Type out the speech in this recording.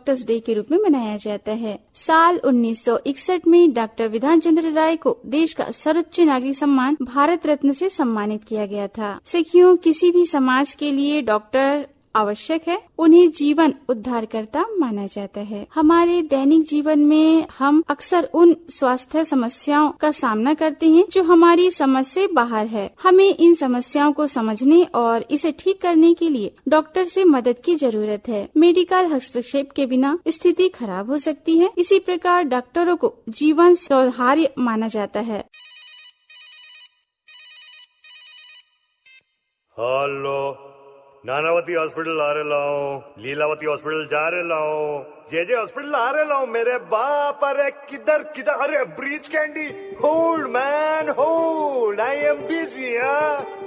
Doctors day के रूप में मनाया जाता है। साल 1961 में डॉक्टर विधान चंद्र राय को देश का सर्वोच्च नागरिक सम्मान भारत रत्न से सम्मानित किया गया था। सखियों, किसी भी समाज के लिए डॉक्टर आवश्यक है, उन्हें जीवन उद्धारकर्ता माना जाता है। हमारे दैनिक जीवन में हम अक्सर उन स्वास्थ्य समस्याओं का सामना करते हैं जो हमारी समझ से बाहर है। हमें इन समस्याओं को समझने और इसे ठीक करने के लिए डॉक्टर से मदद की जरूरत है। मेडिकल हस्तक्षेप के बिना स्थिति खराब हो सकती है। इसी प्रकार डॉक्टरों को जीवन सौहार्द माना जाता है। हेलो, नानावती हॉस्पिटल आ रहे लाओ, लीलावती हॉस्पिटल जा रहे लाओ, जे हॉस्पिटल आ रहे लाओ। मेरे बाप, अरे किधर किधर, अरे breach candy, hold man hold, I am busy.